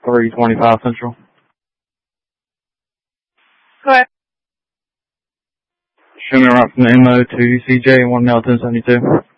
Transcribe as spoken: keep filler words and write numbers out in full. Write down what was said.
three twenty-five Central. Go ahead. Show me right from the M O to C J one now ten seventy-two.